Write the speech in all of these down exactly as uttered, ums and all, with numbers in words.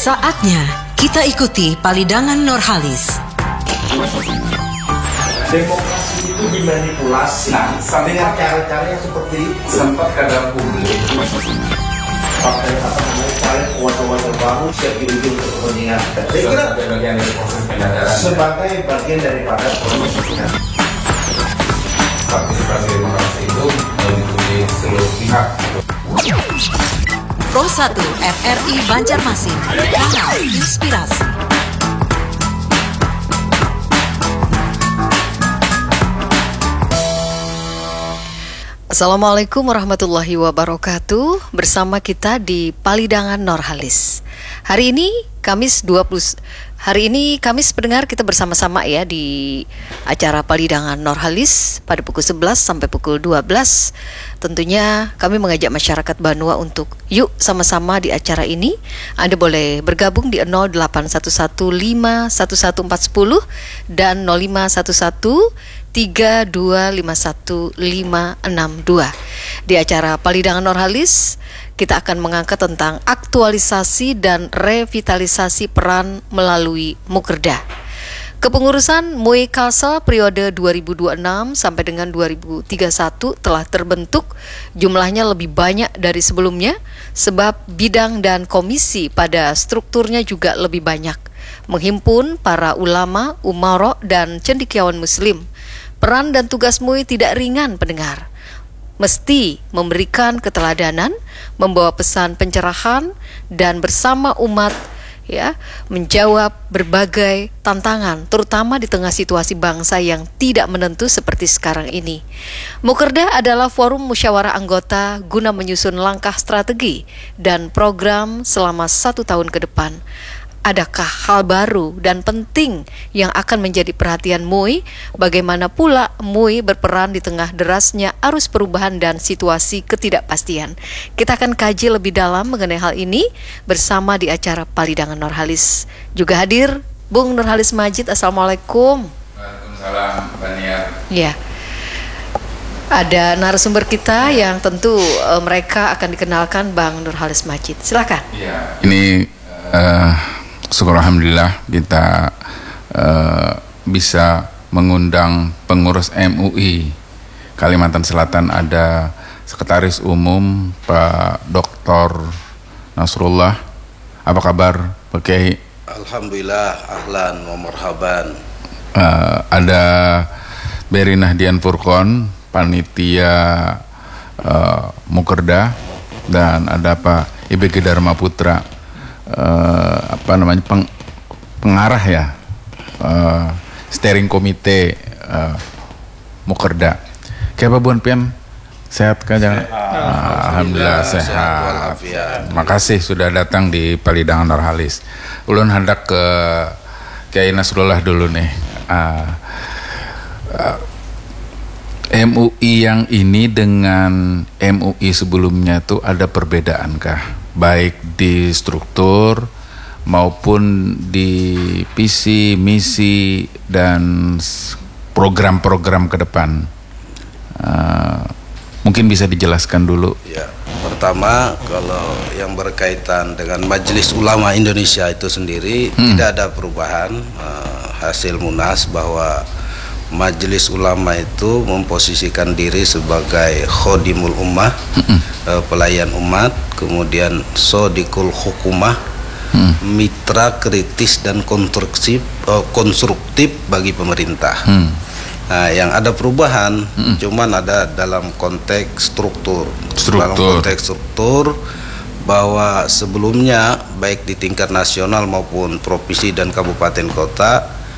Saatnya kita ikuti Palidangan Nurhalis. Demokrasi itu dimanipulasi nah, dengan cara-cara yang seperti sempat kadang publik. Partai apa namanya, cari kuasa-kuasa baru siap diuji untuk kepentingan. Saya kira bagian dari proses penyadaran sebagai bagian daripada proses penyadaran. Partisipasi demokrasi itu meliputi seluruh pihak. Pro satu F R I Banjarmasin, Kanal Inspirasi. Assalamualaikum warahmatullahi wabarakatuh. Bersama kita di Palidangan Nurhalis. Hari ini Kamis dua puluh Hari ini Kamis pendengar, kita bersama-sama ya di acara Palidangan Nurhalis pada pukul sebelas sampai pukul dua belas. Tentunya kami mengajak masyarakat Banua untuk yuk sama-sama di acara ini. Anda boleh bergabung di nol delapan satu satu lima satu satu empat nol dan nol lima satu satu tiga dua lima satu lima enam dua. Di acara Palidangan Nurhalis kita akan mengangkat tentang aktualisasi dan revitalisasi peran melalui Mukerda. Kepengurusan M U I Kalsel periode dua ribu dua puluh enam sampai dengan dua ribu tiga puluh satu telah terbentuk. Jumlahnya lebih banyak dari sebelumnya sebab bidang dan komisi pada strukturnya juga lebih banyak, menghimpun para ulama, umaro dan cendekiawan muslim. Peran dan tugas M U I tidak ringan pendengar. Mesti memberikan keteladanan, membawa pesan pencerahan dan bersama umat ya menjawab berbagai tantangan, terutama di tengah situasi bangsa yang tidak menentu seperti sekarang ini. Mukerda adalah forum musyawarah anggota guna menyusun langkah strategi dan program selama satu tahun ke depan. Adakah hal baru dan penting yang akan menjadi perhatian M U I? Bagaimana pula M U I berperan di tengah derasnya arus perubahan dan situasi ketidakpastian? Kita akan kaji lebih dalam mengenai hal ini bersama di acara Palidangan Nurhalis. Juga hadir Bung Nurhalis Majid. Assalamualaikum. Waalaikumsalam, Baniar. Ya. Ada narasumber kita yang tentu uh, mereka akan dikenalkan, Bang Nurhalis Majid. Silakan. Ya. Ini uh... syukur alhamdulillah kita uh, bisa mengundang pengurus M U I Kalimantan Selatan. Ada Sekretaris Umum Pak Doktor Nasrullah. Apa kabar Pak Kiai? Alhamdulillah, ahlan wa marhaban. Uh, ada Beri Nahdian Furqon, panitia uh, Mukerda, dan ada Pak I B G Dharma Putra, Uh, apa namanya peng, pengarah ya uh, steering komite uh, Mukerda. Kayak apa Buan Pian? Sehat kan? Sehat. Uh, Alhamdulillah sehat. sehat. Makasih sudah datang di Palidangan Nurhalis. Ulun hendak ke Kiai Nasrullah dulu nih. Uh, uh, M U I yang ini dengan M U I sebelumnya tuh ada perbedaan kah? Baik di struktur maupun di visi, misi dan program-program ke depan. Uh, mungkin bisa dijelaskan dulu. Ya, pertama kalau yang berkaitan dengan Majelis Ulama Indonesia itu sendiri hmm. tidak ada perubahan. Uh, hasil Munas bahwa Majelis Ulama itu memposisikan diri sebagai khodimul ummah, mm-hmm. uh, pelayan umat, kemudian sodikul hukumah, mm. mitra kritis dan konstruktif, uh, konstruktif bagi pemerintah. Mm. Nah, yang ada perubahan, mm. cuman ada dalam konteks struktur. struktur. Dalam konteks struktur bahwa sebelumnya baik di tingkat nasional maupun provinsi dan kabupaten kota,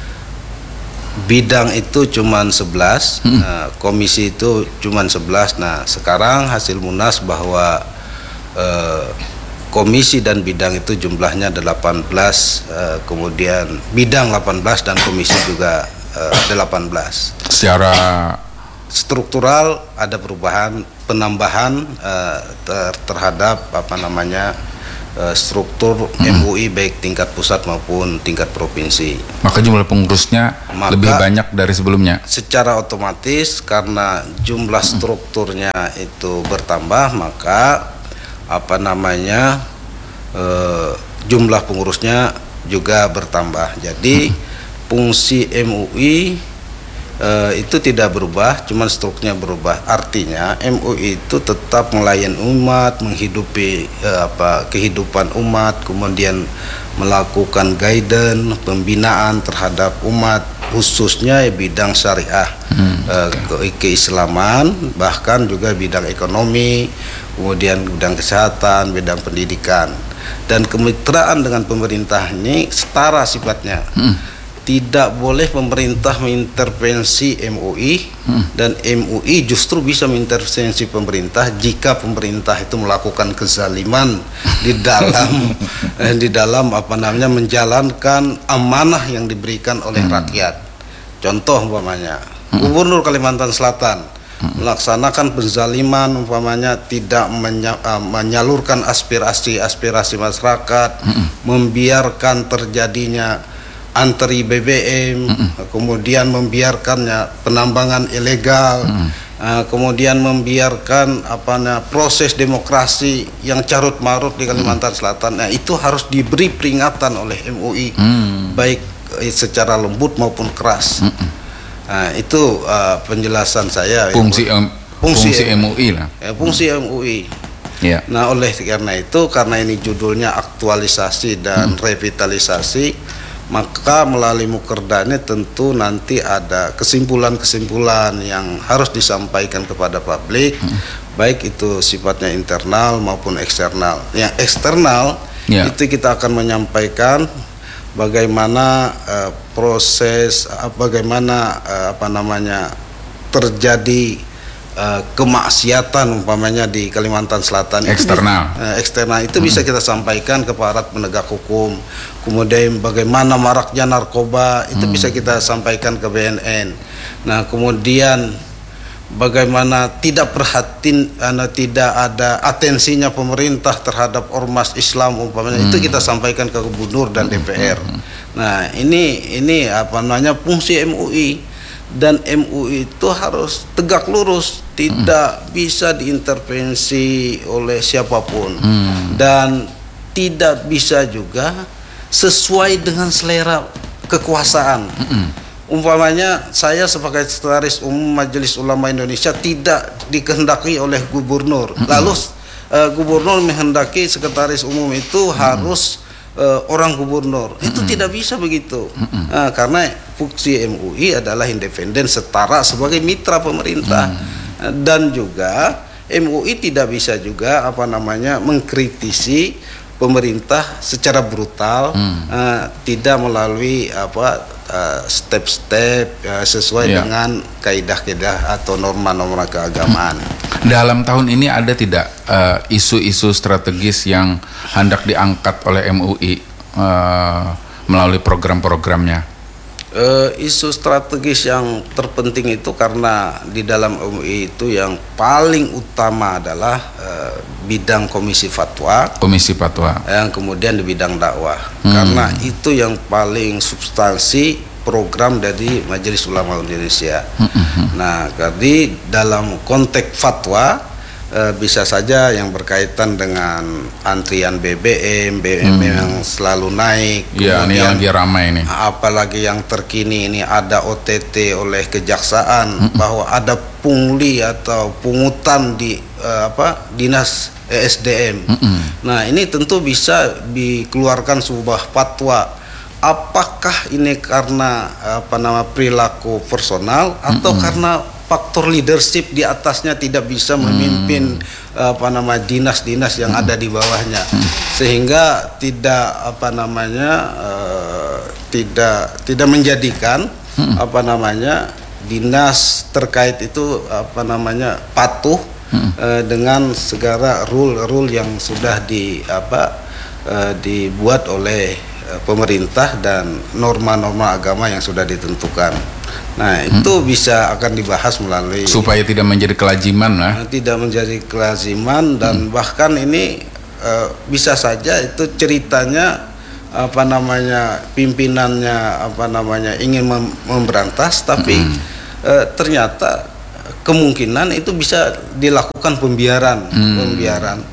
bidang itu cuman sebelas, hmm. nah, komisi itu cuman sebelas. Nah, sekarang hasil Munas bahwa eh, komisi dan bidang itu jumlahnya delapan belas, eh, kemudian bidang delapan belas dan komisi juga eh, delapan belas. Secara struktural ada perubahan, penambahan eh, ter terhadap apa namanya Uh, struktur hmm. M U I baik tingkat pusat maupun tingkat provinsi. Maka jumlah pengurusnya Maka, lebih banyak dari sebelumnya. Secara otomatis karena jumlah strukturnya itu bertambah, maka apa namanya uh, jumlah pengurusnya juga bertambah. Jadi fungsi M U I uh, itu tidak berubah, cuman strukturnya berubah. Artinya M U I itu tetap melayani umat, menghidupi uh, apa kehidupan umat, kemudian melakukan guidance, pembinaan terhadap umat, khususnya bidang syariah, hmm, uh, ke keislaman, bahkan juga bidang ekonomi, kemudian bidang kesehatan, bidang pendidikan. Dan kemitraan dengan pemerintah ini setara sifatnya. Hmm. Tidak boleh pemerintah mengintervensi M U I, hmm, dan M U I justru bisa mengintervensi pemerintah jika pemerintah itu melakukan kezaliman di dalam di dalam apa namanya menjalankan amanah yang diberikan oleh hmm. rakyat. Contoh umpamanya hmm. Gubernur Kalimantan Selatan hmm. melaksanakan penzaliman, umpamanya tidak menya, uh, menyalurkan aspirasi-aspirasi masyarakat, hmm. membiarkan terjadinya antri B B M, mm-mm. kemudian membiarkannya penambangan ilegal, mm. uh, kemudian membiarkan apa nah, proses demokrasi yang carut marut di Kalimantan mm. Selatan. Nah, itu harus diberi peringatan oleh M U I, mm. baik eh, secara lembut maupun keras. Mm-mm. Nah, itu uh, penjelasan saya. Fungsi M, fungsi, fungsi M U I lah. Ya, fungsi mm. M U I. Yeah. Nah, oleh karena itu, karena ini judulnya aktualisasi dan mm. revitalisasi, maka melalui Mukerda ini tentu nanti ada kesimpulan-kesimpulan yang harus disampaikan kepada publik, hmm. baik itu sifatnya internal maupun eksternal. Yang eksternal yeah. itu kita akan menyampaikan bagaimana uh, proses, uh, bagaimana uh, apa namanya terjadi Uh, kemaksiatan umpamanya di Kalimantan Selatan. Eksternal. Itu, uh, eksternal itu hmm. bisa kita sampaikan ke aparat penegak hukum. Kemudian bagaimana maraknya narkoba itu hmm. bisa kita sampaikan ke B N N. Nah, kemudian bagaimana tidak perhatiin, uh, tidak ada atensinya pemerintah terhadap ormas Islam umpamanya, hmm. itu kita sampaikan ke gubernur dan D P R. Hmm. Nah, ini ini apa namanya fungsi M U I. Dan M U I itu harus tegak lurus, tidak hmm. bisa diintervensi oleh siapapun, hmm. dan tidak bisa juga sesuai dengan selera kekuasaan. Hmm. Umpamanya saya sebagai Sekretaris Umum Majelis Ulama Indonesia tidak dikehendaki oleh gubernur, hmm. lalu uh, gubernur menghendaki Sekretaris Umum itu hmm. harus Uh, orang gubernur, itu mm-hmm. tidak bisa begitu, mm-hmm. uh, karena fungsi M U I adalah independen setara sebagai mitra pemerintah, mm-hmm. uh, dan juga M U I tidak bisa juga apa namanya mengkritisi pemerintah secara brutal, mm. uh, tidak melalui apa uh, step-step uh, sesuai yeah. dengan kaidah-kaidah atau norma-norma keagamaan. Dalam tahun ini ada tidak uh, isu-isu strategis yang hendak diangkat oleh M U I uh, melalui program-programnya? Uh, isu strategis yang terpenting itu karena di dalam M U I itu yang paling utama adalah uh, bidang komisi fatwa, komisi fatwa, yang kemudian di bidang dakwah, hmm. karena itu yang paling substansi program dari Majelis Ulama Indonesia. Mm-hmm. Nah, jadi dalam konteks fatwa e, bisa saja yang berkaitan dengan antrian B B M, B B M mm. yang selalu naik. Iya, ini yang lagi ramai ini. Apalagi yang terkini ini ada O T T oleh kejaksaan mm-hmm. bahwa ada pungli atau pungutan di e, apa dinas E S D M. Mm-hmm. Nah, ini tentu bisa dikeluarkan sebuah fatwa. Apakah ini karena apa nama perilaku personal atau mm-hmm. karena faktor leadership di atasnya tidak bisa memimpin mm. apa nama dinas-dinas yang mm. ada di bawahnya, mm. sehingga tidak apa namanya uh, tidak tidak menjadikan mm. apa namanya dinas terkait itu apa namanya patuh mm. uh, dengan segala rule-rule yang sudah di apa uh, dibuat oleh pemerintah dan norma-norma agama yang sudah ditentukan. Nah, hmm. itu bisa akan dibahas melalui supaya tidak menjadi kelaziman lah. Tidak menjadi kelaziman dan hmm. bahkan ini uh, bisa saja itu ceritanya apa namanya pimpinannya apa namanya ingin mem memberantas tapi hmm. uh, ternyata kemungkinan itu bisa dilakukan pembiaran, hmm. pembiaran.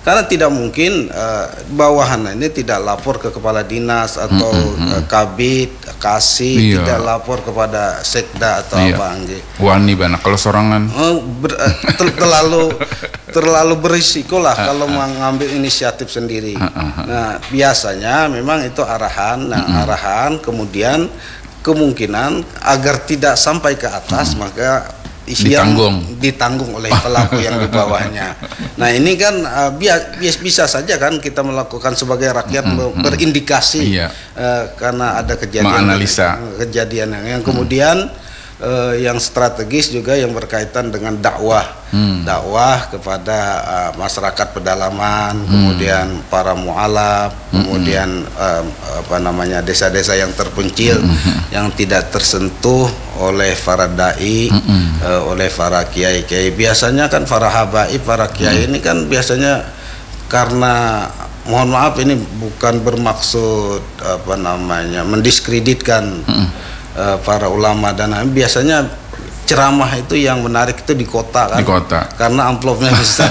karena tidak mungkin uh, bawahan ini tidak lapor ke kepala dinas atau mm-hmm. uh, kabit, kasih, iya. tidak lapor kepada sekda atau iya. apa anjir. Wani banget kalau sorangan. Oh, ber, uh, ter, terlalu terlalu berisiko lah kalau mengambil inisiatif sendiri. Nah, biasanya memang itu arahan, nah mm-hmm. arahan kemudian kemungkinan agar tidak sampai ke atas mm-hmm. maka ditanggung yang ditanggung oleh pelaku yang di bawahnya. Nah ini kan uh, bias, bisa saja kan kita melakukan sebagai rakyat mm-hmm. berindikasi iya. uh, karena ada kejadian menganalisa kejadian yang, yang kemudian uh, yang strategis juga yang berkaitan dengan dakwah hmm. dakwah kepada uh, masyarakat pedalaman, hmm. kemudian para mualaf, hmm. kemudian uh, apa namanya desa-desa yang terpencil hmm. yang tidak tersentuh oleh para dai, mm-hmm. uh, oleh para kiai-kiai. Biasanya kan para habaib, para kiai mm. ini kan biasanya karena mohon maaf ini bukan bermaksud apa namanya mendiskreditkan mm. uh, para ulama dan biasanya ceramah itu yang menarik itu di kota kan, di kota karena amplopnya besar.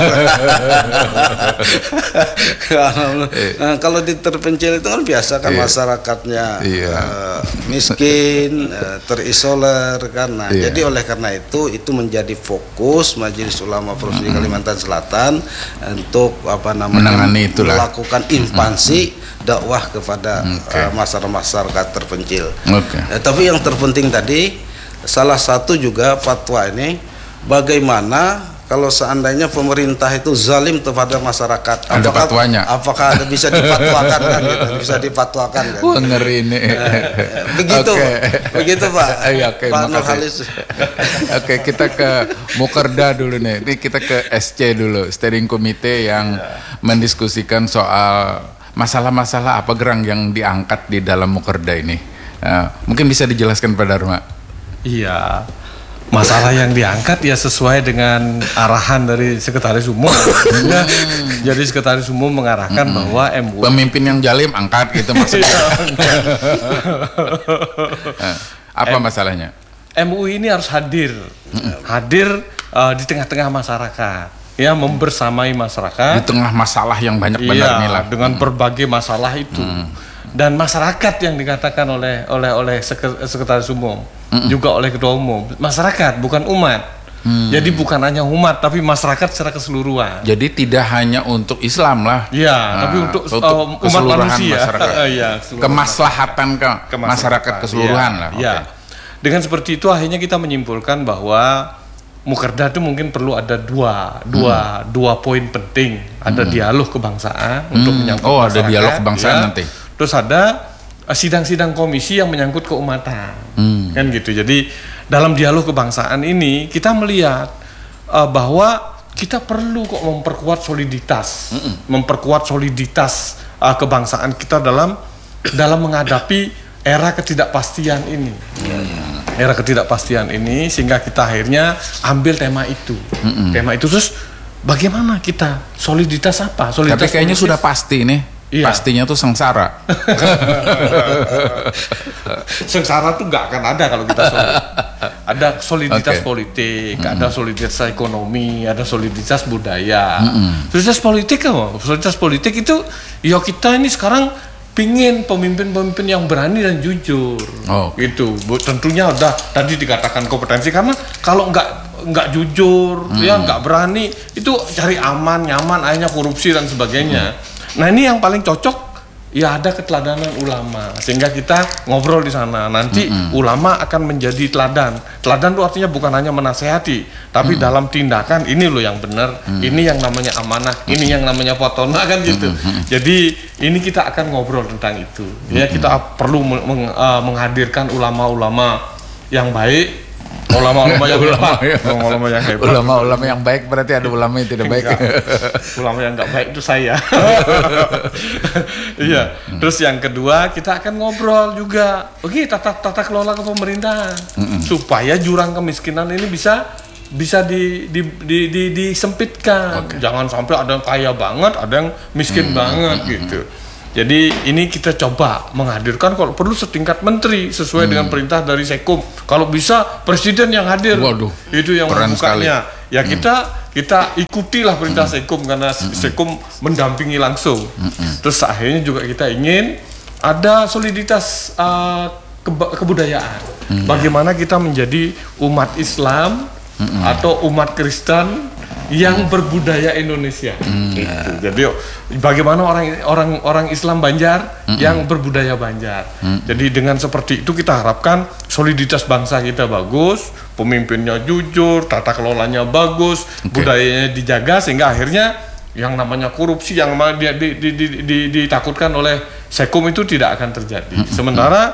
Nah, kalau di terpencil itu kan biasa kan iya. masyarakatnya iya. uh, miskin, uh, terisolir kan. Nah, iya. jadi oleh karena itu itu menjadi fokus Majelis Ulama Provinsi mm-hmm. Kalimantan Selatan untuk apa namanya melakukan instansi mm-hmm. dakwah kepada okay. uh, masyarakat terpencil. Okay. Uh, tapi yang terpenting tadi salah satu juga fatwa ini bagaimana kalau seandainya pemerintah itu zalim kepada masyarakat, ada apakah, fatwanya apakah ada bisa dipatwakan kan gitu, bisa dipatwakan kan. Wah, ngeri ini. Begitu, okay. begitu Pak. Ayo, okay, Pak Nurhalis. Oke, kita ke Mukerda dulu nih. Ini kita ke S C dulu, steering committee yang yeah. mendiskusikan soal masalah-masalah apa gerang yang diangkat di dalam Mukerda ini. Uh, mungkin bisa dijelaskan Pak Dharma. Iya, masalah yang diangkat ya sesuai dengan arahan dari Sekretaris Umum. Ya, jadi Sekretaris Umum mengarahkan mm-hmm. bahwa M U I pemimpin yang jalim angkat gitu maksudnya. Apa M- masalahnya? M U I ini harus hadir, mm-hmm. hadir uh, di tengah-tengah masyarakat, ya membersamai masyarakat. Di tengah masalah yang banyak benar nih lah. Dengan mm-hmm. berbagai masalah itu. Mm-hmm. Dan masyarakat yang dikatakan oleh oleh oleh Sekretaris Umum, mm-mm. juga oleh Ketua Umum, masyarakat bukan umat. Hmm. Jadi bukan hanya umat tapi masyarakat secara keseluruhan. Jadi tidak hanya untuk Islam lah. Iya, nah, tapi untuk, untuk uh, umat manusia. ya, Kemaslahatan ke Kemaslahatan. masyarakat keseluruhan ya, lah. Ya. Okay. Dengan seperti itu akhirnya kita menyimpulkan bahwa Mukerda itu mungkin perlu ada dua dua hmm. dua poin penting. Ada hmm. dialog kebangsaan hmm. untuk menyangkut oh, masyarakat. Oh, ada dialog kebangsaan ya. nanti. Terus ada uh, sidang-sidang komisi yang menyangkut keumatan, hmm. kan gitu. Jadi dalam dialog kebangsaan ini kita melihat uh, bahwa kita perlu kok memperkuat soliditas, Mm-mm. memperkuat soliditas uh, kebangsaan kita dalam dalam menghadapi era ketidakpastian ini. Yeah, yeah. Era ketidakpastian ini sehingga kita akhirnya ambil tema itu, Mm-mm. tema itu terus bagaimana kita soliditas apa? Soliditas Tapi kayaknya politis. Sudah pasti nih. Iya. Pastinya tuh sengsara. Sengsara tuh nggak akan ada kalau kita solid. Ada soliditas okay. politik, mm-hmm. ada soliditas ekonomi, ada soliditas budaya. Mm-hmm. Soliditas politik apa? Soliditas politik itu, ya kita ini sekarang pingin pemimpin-pemimpin yang berani dan jujur. Oh. Gitu. Tentunya udah tadi dikatakan kompetensi karena kalau nggak nggak jujur, mm. ya nggak berani, itu cari aman, nyaman, akhirnya korupsi dan sebagainya. Mm. Nah ini yang paling cocok ya ada keteladanan ulama sehingga kita ngobrol di sana nanti mm-hmm. ulama akan menjadi teladan. Teladan itu artinya bukan hanya menasehati tapi mm-hmm. dalam tindakan ini loh yang benar, mm-hmm. ini yang namanya amanah, mm-hmm. ini yang namanya fatona kan gitu. Mm-hmm. Jadi ini kita akan ngobrol tentang itu. Mm-hmm. Ya kita perlu meng, uh, menghadirkan ulama-ulama yang baik. Ulama-ulama yang ulama, hebat, ulama yang hebat. Ulama-ulama yang baik berarti ada ulama yang tidak baik. Ulama yang nggak baik itu saya. Iya. Hmm. Terus yang kedua kita akan ngobrol juga. Oke, tata tata kelola kepemerintahan hmm. supaya jurang kemiskinan ini bisa bisa di, di, di, di, disempitkan. Okay. Jangan sampai ada yang kaya banget, ada yang miskin hmm. banget hmm. gitu. Jadi ini kita coba menghadirkan kalau perlu setingkat menteri sesuai hmm. dengan perintah dari Sekum. Kalau bisa presiden yang hadir. Waduh, itu yang membukanya. Ya kita hmm. kita ikutilah perintah Sekum karena Sekum mendampingi langsung. Terus akhirnya juga kita ingin ada soliditas uh, keba- kebudayaan. Bagaimana kita menjadi umat Islam atau umat Kristen yang berbudaya Indonesia. Gitu. Jadi bagaimana orang orang orang Islam Banjar yang berbudaya Banjar. Jadi dengan seperti itu kita harapkan soliditas bangsa kita bagus, pemimpinnya jujur, tata kelolanya bagus, okay. budayanya dijaga sehingga akhirnya yang namanya korupsi yang di, di, di, di, di, ditakutkan oleh Sekum itu tidak akan terjadi. Sementara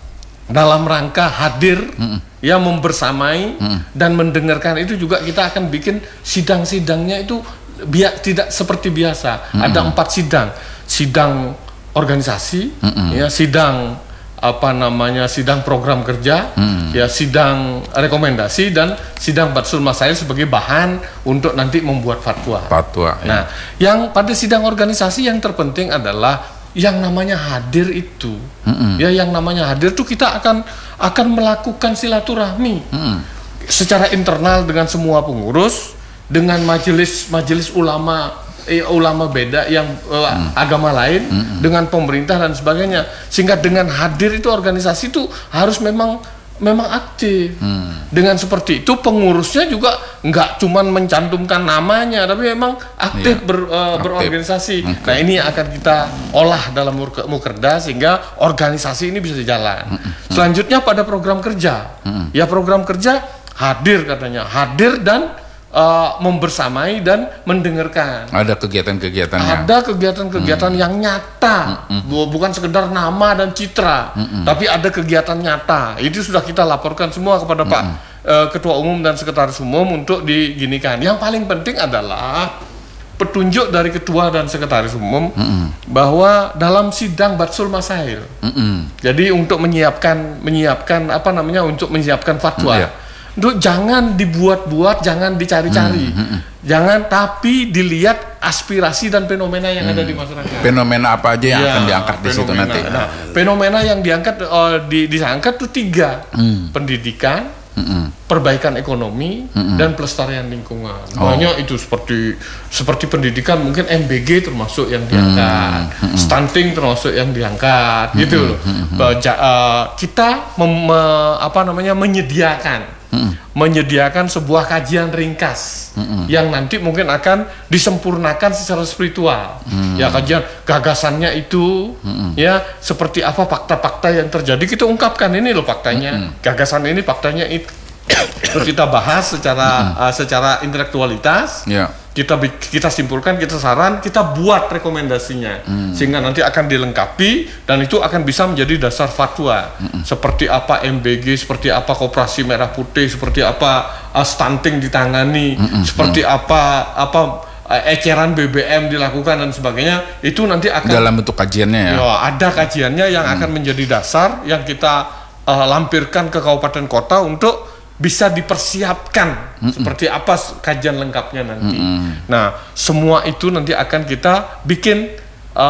dalam rangka hadir mm-mm. ya membersamai mm-mm. dan mendengarkan itu juga kita akan bikin sidang-sidangnya itu biar tidak seperti biasa. Mm-mm. Ada empat sidang, sidang organisasi, mm-mm. ya sidang apa namanya sidang program kerja, mm-mm. ya sidang rekomendasi dan sidang Batsul Masail sebagai bahan untuk nanti membuat fatwa. Fatwa. Ya. Nah, yang pada sidang organisasi yang terpenting adalah yang namanya hadir itu, mm-mm. ya yang namanya hadir itu kita akan akan melakukan silaturahmi mm-mm. secara internal dengan semua pengurus, dengan majelis majelis ulama eh, ulama beda yang eh, mm. agama lain, mm-mm. dengan pemerintah dan sebagainya, sehingga dengan hadir itu organisasi itu harus memang memang aktif. Hmm. Dengan seperti itu pengurusnya juga nggak cuman mencantumkan namanya, tapi memang aktif, iya. ber, uh, aktif. berorganisasi. Okay. Nah ini akan kita olah dalam Mukerda sehingga organisasi ini bisa jalan. Hmm. Selanjutnya pada program kerja, hmm. ya program kerja hadir katanya, hadir dan Uh, membersamai dan mendengarkan. Ada kegiatan-kegiatannya. Ada kegiatan-kegiatan hmm. yang nyata, hmm. bukan sekedar nama dan citra, hmm. tapi ada kegiatan nyata. Itu sudah kita laporkan semua kepada hmm. Pak uh, Ketua Umum dan Sekretaris Umum untuk diginikan. Yang paling penting adalah petunjuk dari Ketua dan Sekretaris Umum hmm. bahwa dalam sidang Batsul Masail. Hmm. Jadi untuk menyiapkan menyiapkan apa namanya untuk menyiapkan fatwa. Hmm, iya. Untuk jangan dibuat-buat, jangan dicari-cari, hmm, hmm, jangan tapi dilihat aspirasi dan fenomena yang hmm. ada di masyarakat. Fenomena apa aja yang ya, akan diangkat di situ nanti? Nah, fenomena yang diangkat uh, di, diangkat itu tiga, hmm. pendidikan, hmm. perbaikan ekonomi, hmm. dan pelestarian lingkungan. Oh. Banyak itu seperti seperti pendidikan mungkin M B G termasuk yang diangkat, hmm. stunting termasuk yang diangkat, hmm. gitu loh. Hmm. Uh, kita mem, uh, apa namanya menyediakan. Hmm. menyediakan sebuah kajian ringkas hmm. yang nanti mungkin akan disempurnakan secara spiritual. Hmm. Ya kajian gagasannya itu hmm. ya seperti apa fakta-fakta yang terjadi kita ungkapkan ini loh faktanya. Hmm. Gagasan ini faktanya itu. Terus kita bahas secara hmm. uh, secara intelektualitas. Yeah. Kita kita simpulkan, kita saran, kita buat rekomendasinya hmm. sehingga nanti akan dilengkapi dan itu akan bisa menjadi dasar fatwa. Hmm. Seperti apa M B G, seperti apa Koperasi Merah Putih, seperti apa uh, stunting ditangani, hmm. seperti hmm. apa apa uh, eceran B B M dilakukan dan sebagainya. Itu nanti akan dalam bentuk kajiannya ya. Ya ada kajiannya yang hmm. akan menjadi dasar yang kita uh, lampirkan ke kabupaten kota untuk bisa dipersiapkan mm-mm. seperti apa kajian lengkapnya nanti. Mm-mm. Nah, semua itu nanti akan kita bikin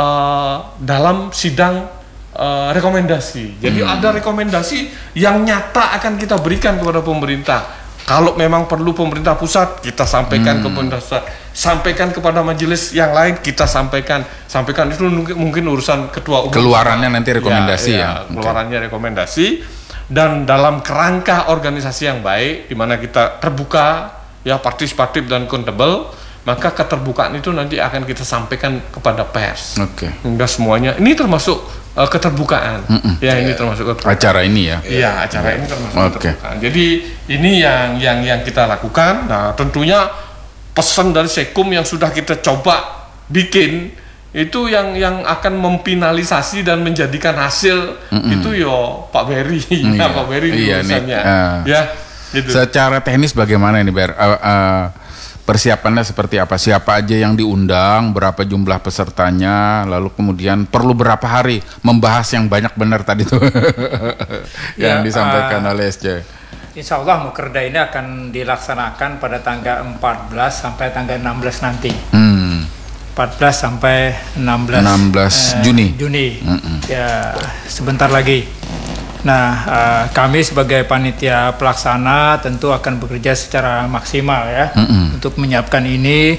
uh, dalam sidang uh, rekomendasi. Jadi mm. ada rekomendasi yang nyata akan kita berikan kepada pemerintah. Kalau memang perlu pemerintah pusat, kita sampaikan mm. ke pemerintah pusat. Sampaikan kepada majelis yang lain, kita sampaikan. Sampaikan itu mungkin, mungkin urusan ketua umum. Keluarannya nanti rekomendasi ya. ya. ya keluarannya okay. rekomendasi. Dan dalam kerangka organisasi yang baik, di mana kita terbuka, ya partisipatif dan accountable, maka keterbukaan itu nanti akan kita sampaikan kepada pers. Oke. Okay. Hingga semuanya, ini termasuk uh, keterbukaan. Mm-mm. Ya ini yeah. termasuk keterbukaan. Acara ini ya. Iya acara yeah. ini termasuk okay. keterbukaan. Jadi ini yang yang yang kita lakukan. Nah tentunya pesan dari Sekum yang sudah kita coba bikin. Itu yang yang akan memfinalisasi dan menjadikan hasil mm-mm. itu yo Pak Beri, mm, ya, Pak Beri iya, urusannya, uh, ya. Gitu. Secara teknis bagaimana ini Ber? Uh, uh, persiapannya seperti apa? Siapa aja yang diundang? Berapa jumlah pesertanya? Lalu kemudian perlu berapa hari membahas yang banyak benar tadi tuh yang ya, disampaikan uh, oleh S J? Insya Allah Mukerda ini akan dilaksanakan pada tanggal empat belas sampai tanggal enam belas nanti. Hmm. empat belas sampai enam belas, enam belas eh, Juni. Juni. Mm-mm. Ya, sebentar lagi. Nah, uh, kami sebagai panitia pelaksana tentu akan bekerja secara maksimal ya Mm-mm. untuk menyiapkan ini.